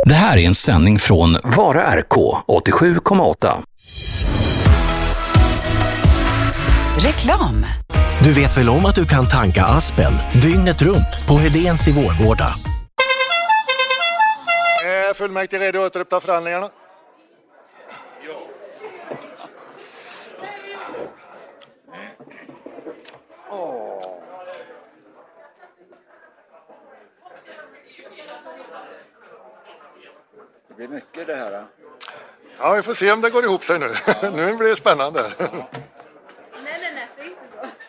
Det här är en sändning från Vara RK 87,8. Reklam. Du vet väl om att du kan tanka Aspen dygnet runt på Hedéns i Vårgårda? Är fullmäktige redo att återuppta förhandlingarna? Det blir mycket det här. Ja, vi får se om det går ihop sig nu. Nu blir det spännande. Nej, så gick det bra.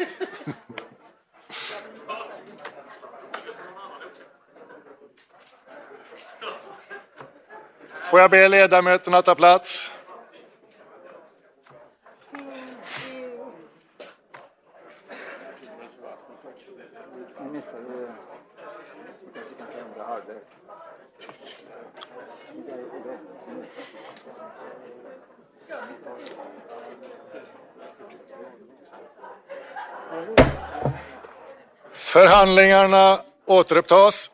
Får jag be ledamöterna ta plats? Förhandlingarna återupptas.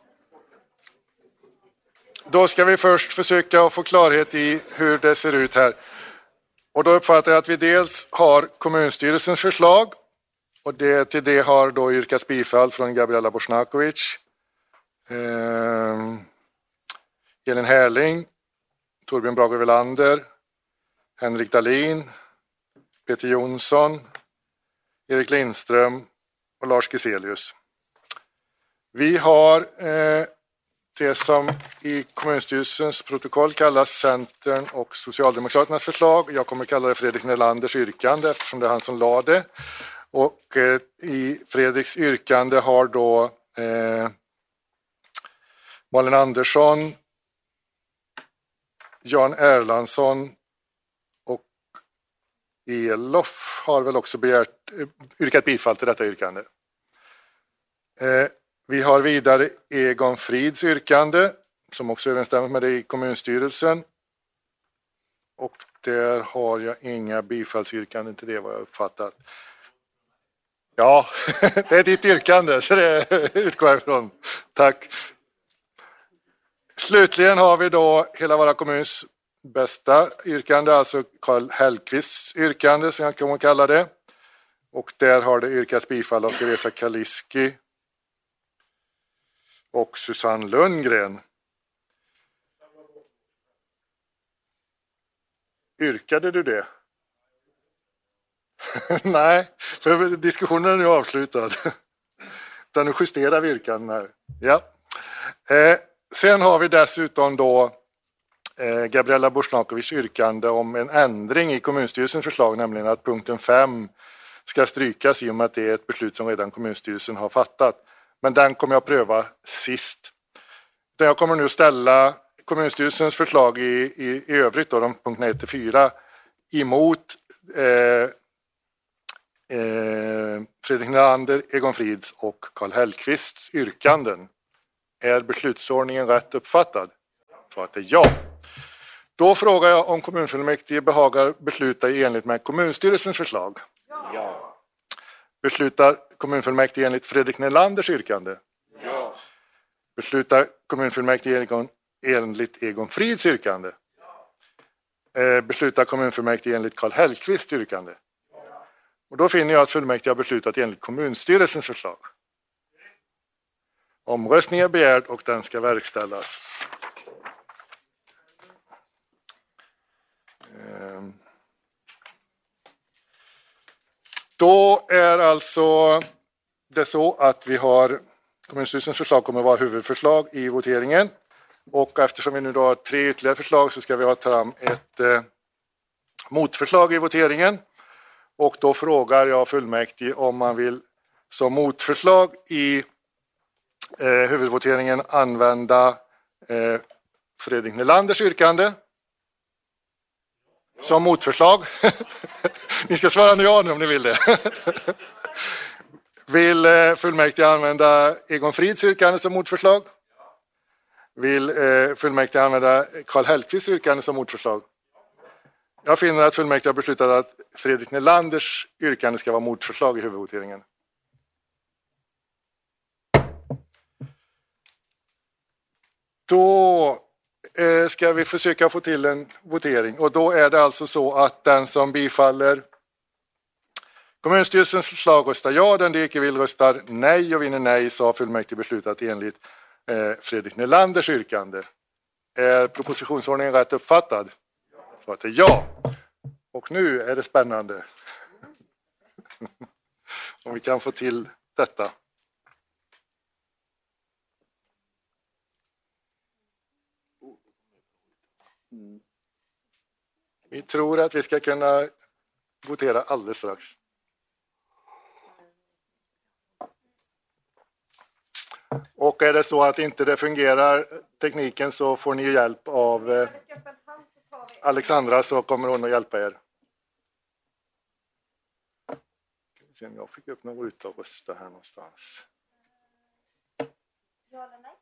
Då ska vi först försöka få klarhet i hur det ser ut här. Och då uppfattar jag att vi dels har kommunstyrelsens förslag. Och till det har då yrkats bifall från Gabriela Bošnjakovic, Elin Härling, Torbjörn Brage-Welander, Henrik Dahlin, Peter Jonsson, Erik Lindström och Lars Giselius. Vi har det som i kommunstyrelsens protokoll kallas Centern och Socialdemokraternas förslag. Jag kommer kalla det Fredrik Nelanders yrkande eftersom det är han som lade det. Och i Fredriks yrkande har då Malin Andersson, Jan Erlandsson och Elof har väl också yrkat bifall till detta yrkande. Vi har vidare Egon Frids yrkande som också överensstämmer med det i kommunstyrelsen. Och där har jag inga bifallsyrkanden till det vad jag uppfattat. Ja, det är ditt yrkande så det utgår jag ifrån. Tack. Slutligen har vi då hela våra kommuns bästa yrkande, alltså Karl Hellqvists yrkande som jag kommer kalla det. Och där har det yrkats bifall av Teresa Kaliski och Susanne Lundgren. Yrkade du det? Nej, för diskussionen är nu avslutad. Utan nu justerar vi yrkanden här. Ja. Sen har vi dessutom då Gabriela Bošnjakovics yrkande om en ändring i kommunstyrelsens förslag, nämligen att punkten 5 ska strykas i och med att det är ett beslut som redan kommunstyrelsen har fattat. Men den kommer jag pröva sist. Jag kommer nu ställa kommunstyrelsens förslag i övrigt, då, de punkterna 1-4, emot Fredrik Nelander, Egon Frids och Karl Hellqvists yrkanden. Är beslutsordningen rätt uppfattad? Svaret är ja. Då frågar jag om kommunfullmäktige behagar besluta i enlighet med kommunstyrelsens förslag. Ja. Beslutar kommunfullmäktige enligt Fredrik Nelanders yrkande? Ja. Beslutar kommunfullmäktige enligt Egon Frids yrkande? Beslutar kommunfullmäktige enligt Karl Hellqvists yrkande? Och då finner jag att fullmäktige har beslutat enligt kommunstyrelsens förslag. Omröstning är begärd och den ska verkställas. Då är alltså det så att vi har kommunstyrelsens förslag kommer att vara huvudförslag i voteringen. Och eftersom vi nu då har 3 ytterligare förslag så ska vi ha fram ett motförslag i voteringen. Och då frågar jag fullmäktige om man vill som motförslag i huvudvoteringen använda Fredrik Nelanders yrkande. Som motförslag. Ni ska svara ja nu om ni vill det. Vill fullmäktige använda Egon Frids yrkande som motförslag? Vill fullmäktige använda Karl Hellqvists yrkande som motförslag? Jag finner att fullmäktige har beslutat att Fredrik Nelanders yrkande ska vara motförslag i huvudvoteringen. Då ska vi försöka få till en votering. Och då är det alltså så att den som bifaller kommunstyrelsens förslag röstar ja, den det icke vill röstar nej och vinner nej, så har fullmäktige beslutat enligt Fredrik Nelanders yrkande. Är propositionsordningen rätt uppfattad? Svaret är ja. Och nu är det spännande. Om vi kan få till detta. Vi tror att vi ska kunna votera alldeles strax. Och är det så att inte det fungerar tekniken, så får ni hjälp av Alexandra, så kommer hon att hjälpa er. Jag fick upp någon ruta och rösta här någonstans. Ja eller nej?